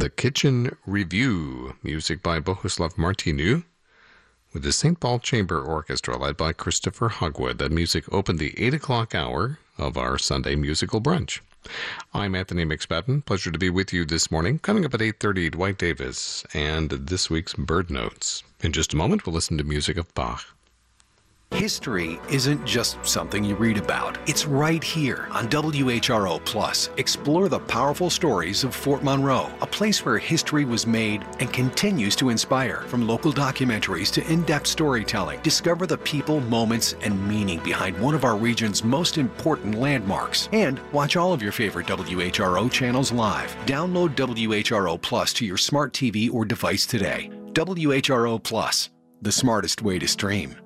The Kitchen Review, music by Bohuslav Martinu, with the St. Paul Chamber Orchestra led by Christopher Hogwood. That music opened the 8 o'clock hour of our Sunday musical brunch. I'm Anthony McSpadden. Pleasure to be with you this morning. Coming up at 8:30, Dwight Davis and this week's Bird Notes. In just a moment, we'll listen to music of Bach. History isn't just something you read about. It's right here on WHRO Plus. Explore the powerful stories of Fort Monroe, a place where history was made and continues to inspire. From local documentaries to in-depth storytelling, discover the people, moments, and meaning behind one of our region's most important landmarks. And watch all of your favorite WHRO channels live. Download WHRO Plus to your smart TV or device today. WHRO Plus, the smartest way to stream.